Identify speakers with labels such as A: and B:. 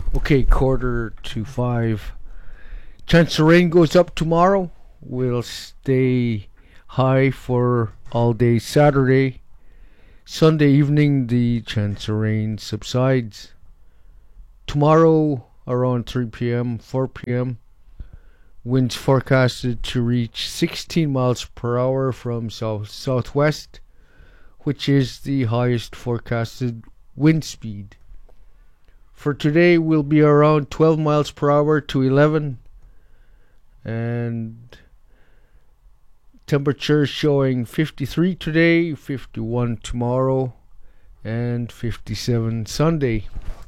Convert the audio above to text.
A: Okay, 4:45. Chance of rain goes up tomorrow. Will stay high for all day Saturday. Sunday evening, the chance of rain subsides. Tomorrow, around 3 p.m., 4 p.m., winds forecasted to reach 16 miles per hour from south-southwest, which is the highest forecasted wind speed. For today, will be around 12 miles per hour to 11, and temperature showing 53 today, 51 tomorrow, and 57 Sunday.